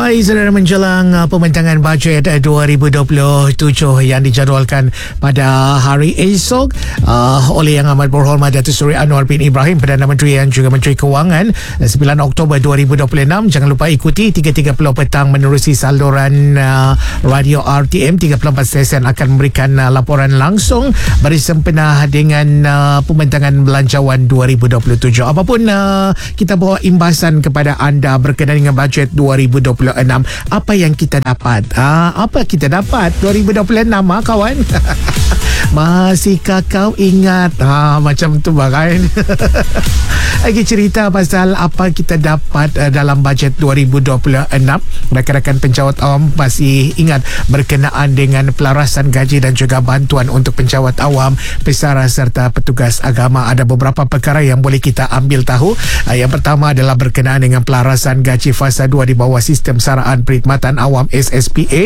Baik, saudara, menjelang pembincangan bajet 2027 yang dijadualkan pada hari esok oleh Yang Amat Berhormat Datuk Seri Anwar bin Ibrahim, Perdana Menteri dan juga Menteri Kewangan, 9 Oktober 2026. Jangan lupa ikuti 3.30 petang menerusi saluran radio RTM. 34 stesen akan memberikan laporan langsung bersempena dengan pembincangan belanjawan 2027. Apapun kita bawa imbasan kepada anda berkenaan dengan bajet 2026. Apa yang kita dapat? Apa kita dapat 2026 kawan? Masihkah kau ingat? Macam tu kan. Lagi cerita pasal apa kita dapat dalam bajet 2026. Rakan-rakan penjawat awam masih ingat berkenaan dengan pelarasan gaji dan juga bantuan untuk penjawat awam, pesara serta petugas agama. Ada beberapa perkara yang boleh kita ambil tahu. Yang pertama adalah berkenaan dengan pelarasan gaji fasa 2 di bawah sistem saraan perkhidmatan awam SSPA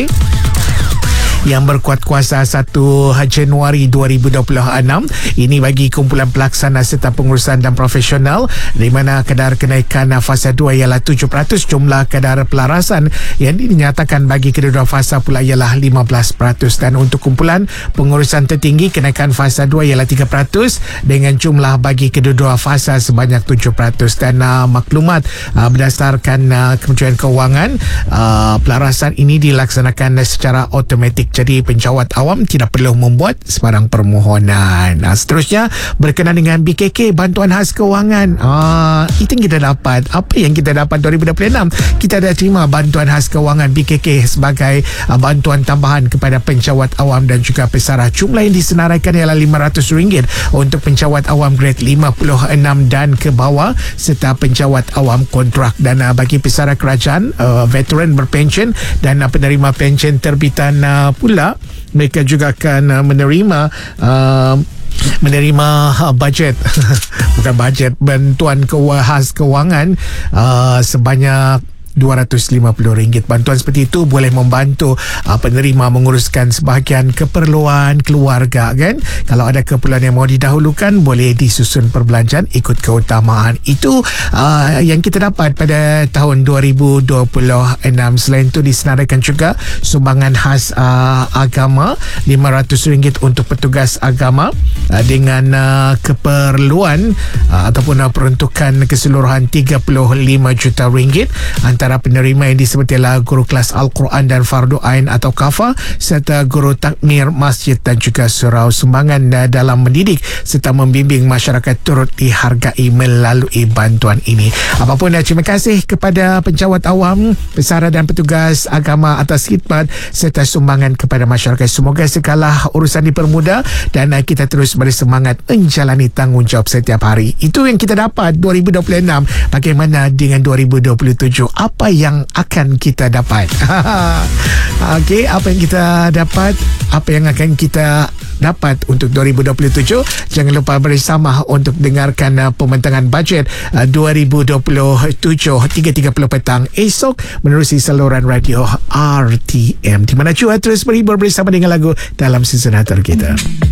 yang berkuat kuasa 1 Januari 2026. Ini bagi kumpulan pelaksana serta pengurusan dan profesional, di mana kadar kenaikan fasa 2 ialah 7%. Jumlah kadar pelarasan yang dinyatakan bagi kedua-dua fasa pula ialah 15%. Dan untuk kumpulan pengurusan tertinggi, kenaikan fasa 2 ialah 3% dengan jumlah bagi kedua-dua fasa sebanyak 7%. Dan maklumat berdasarkan Kementerian Kewangan, pelarasan ini dilaksanakan secara automatik. Jadi penjawat awam tidak perlu membuat sebarang permohonan. Seterusnya berkenaan dengan BKK, bantuan khas kewangan. Itu yang kita dapat. Apa yang kita dapat 2026? Kita dah terima bantuan khas kewangan BKK sebagai bantuan tambahan kepada penjawat awam dan juga pesara. Jumlah yang disenaraikan ialah RM500 untuk penjawat awam grade 56 dan ke bawah serta penjawat awam kontrak. Dan bagi pesara kerajaan, veteran berpension dan penerima pension terbitan pula, mereka juga akan menerima bajet bukan bajet, bantuan khas kewangan sebanyak RM250. Bantuan seperti itu boleh membantu penerima menguruskan sebahagian keperluan keluarga kan. Kalau ada keperluan yang mau didahulukan, boleh disusun perbelanjaan ikut keutamaan. Itu yang kita dapat pada tahun 2026. Selain itu disenaraikan juga sumbangan khas agama RM500 untuk petugas agama dengan keperluan ataupun peruntukan keseluruhan RM35 juta antara penerima yang disebut ialah guru kelas Al-Quran dan Fardu Ain atau Kafa serta guru takmir masjid dan juga surau. Sumbangan dalam mendidik serta membimbing masyarakat turut dihargai melalui bantuan ini. Apapun, terima kasih kepada penjawat awam, pesara dan petugas agama atas khidmat serta sumbangan kepada masyarakat. Semoga segala urusan dipermudah dan kita terus bersemangat menjalani tanggungjawab setiap hari. Itu yang kita dapat 2026. Bagaimana dengan 2027? Apa yang akan kita dapat? Okey, apa yang kita dapat? Apa yang akan kita dapat untuk 2027? Jangan lupa bersama untuk dengarkan pembincangan bajet 2027 3.30 petang esok menerusi saluran radio RTM, di mana cuaca terus berhibur bersama dengan lagu dalam season atur kita.